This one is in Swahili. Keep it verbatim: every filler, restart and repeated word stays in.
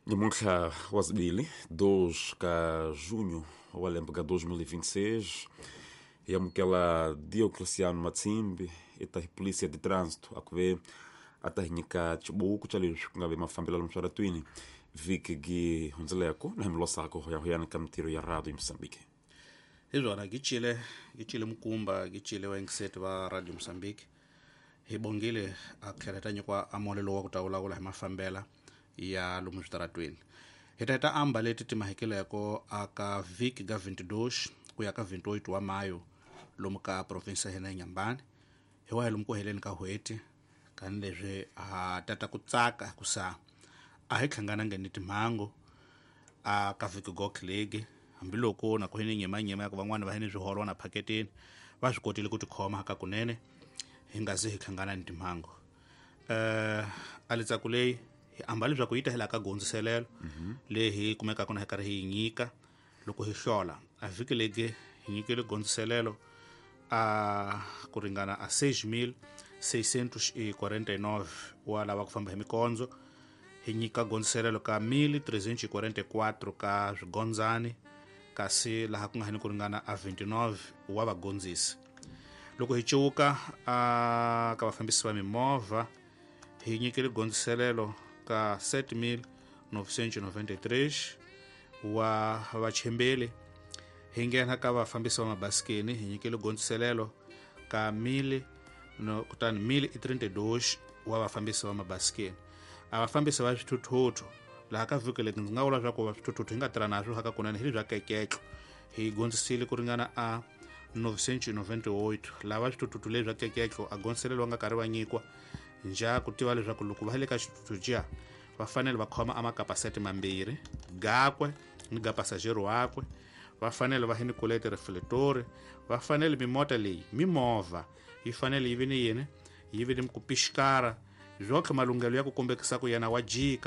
Nyamunkha wazibili dois ka junho walemba dois mil e vinte e seis yamukela Diocleciano Matsimbi ita polícia de trânsito akuve atahinyika chibuku chalisho ngabe mafambela lumshara twini viki gi hunzeleko na mlosako hoya hoya kamtiro ya radio Mozambique. Izona gichile gichile mkumba gichile wengisete wa radio Mozambique hibongile akheretanye kwa amolelo wa kutawula kula mafambela ya lumshtaratwini hetata amba leti timahikeleko aka viki ga vinte-dois kuya ka vinte-oito wa mayo lomka province hena Nyambani hewa lumko heleni ka hweti kanleje a tata kutsaka kusa a hikhangana ngeniti mango a ka viki go klege ambiloko na kohene nyema nyema ya van'wana va hene zwiholo na paketeni va swi kotile ku tikhoma haka kunene hingazi hikhangana niti mango eh alitsakulei ambali bya ku yita hela ka gondziselelo lehi kumeka kuna hekari hi nyika loko hi hlola a viki lege hi nyikele gondziselelo a ku ringana a seis mil seiscentos e quarenta e nove wa lava ku famba hi mikondzo hi nyika gondziselelo ka mil trezentos e quarenta e quatro ka swigondzani kasi laha ku nga hani ku ringana a vinte-nove wa vagondzisi loko hi ciwuka a ka vafambisi va mimovha hi nyikele gondziselelo ka sete mil novecentos e noventa e três wa vachembele hi nghena ka vafambisi va mabasikeni hi nyikele gondziselelo ka mil no kutani mil e trinta e dois wa vafambisi va mabasikeni a vafambisi va swithuthuthu laha ka vhiki leti ndzi nga vula leswaku va swithuthuthu hi nga tirha naswo haka kunene hi bya keketlo hi gondzisile ku ringana a novecentos e noventa e oito lava swithuthuthu leswi bya keketlo a gondziselelo va nga karhi va nyikwa nja ku tiva leswaku loko va le ka xithuthuthu jiya va fanele va khoma amakapaseti mambirhi gakwe ni ga pasajero wakwe va fanele va hini kuleti reflectori va fanele mimota leyi mimovha yi fanele yi vi ni yini yi vi ni ku pixikara zwotlhe malunghelo ya ku kombekisa ku yena wa jika